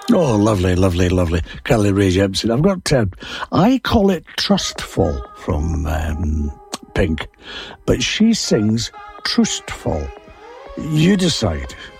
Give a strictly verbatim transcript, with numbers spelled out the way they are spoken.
Oh, lovely, lovely, lovely. Carly Rae Jepsen. I've got, uh, I call it Trustful from um, Pink, but she sings Trustful. You decide.